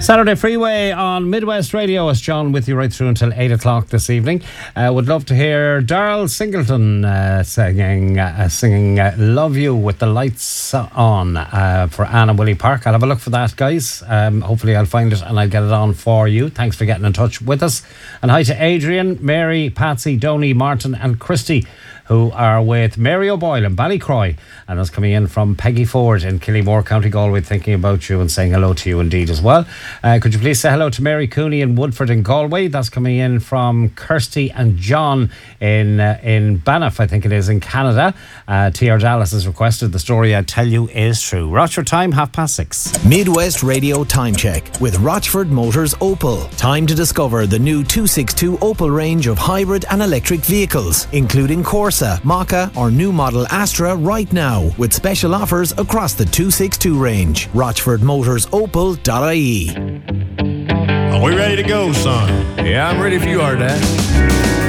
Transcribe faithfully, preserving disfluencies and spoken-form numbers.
Saturday Freeway on Midwest Radio. It's John with you right through until eight o'clock this evening. Uh, would love to hear Darrell Singleton uh, singing uh, singing uh, Love You with the Lights On uh, for Anna Willie Park. I'll have a look for that, guys. Um, hopefully I'll find it and I'll get it on for you. Thanks for getting in touch with us. And hi to Adrian, Mary, Patsy, Donny, Martin and Christy, who are with Mary O'Boyle in Ballycroy, and is coming in from Peggy Ford in Killymore, County Galway, thinking about you and saying hello to you indeed as well. Uh, could you please say hello to Mary Cooney in Woodford in Galway? That's coming in from Kirsty and John in uh, in Banff, I think it is, in Canada. Uh, T R Dallas has requested the story I tell you is true. Rochford time, half past six. Midwest Radio Time Check with Rochford Motors Opel. Time to discover the new two sixty-two Opel range of hybrid and electric vehicles, including Corsa, Maka or new model Astra right now, with special offers across the two sixty-two range. rochford motors opel dot I E. Are we ready to go, son? Yeah, I'm ready if you are, Dad.